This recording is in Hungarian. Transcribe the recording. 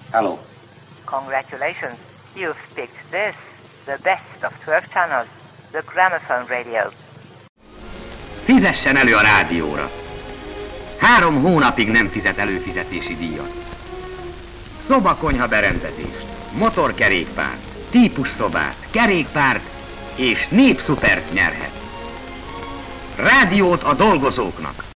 Hello. Congratulations. You've picked this, the best of 12 channels, the gramophone radio. Fizessen elő a rádióra. 3 hónapig nem fizet előfizetési díjat. Szobakonyha berendezést, motorkerékpárt, típusszobát, kerékpárt és népszupert nyerhet. Rádiót a dolgozóknak.